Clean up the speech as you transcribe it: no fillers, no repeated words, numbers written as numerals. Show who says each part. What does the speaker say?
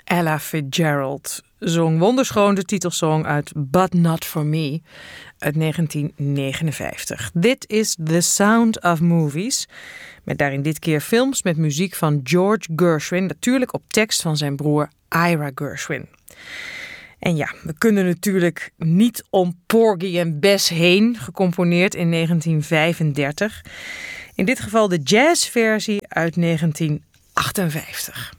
Speaker 1: Ella Fitzgerald zong wonderschoon de titelsong uit But Not For Me uit 1959. Dit is The Sound of Movies, met daarin dit keer films met muziek van George Gershwin, natuurlijk op tekst van zijn broer Ira Gershwin. En ja, we kunnen natuurlijk niet om Porgy en Bess heen, gecomponeerd in 1935. In dit geval de jazzversie uit 1958.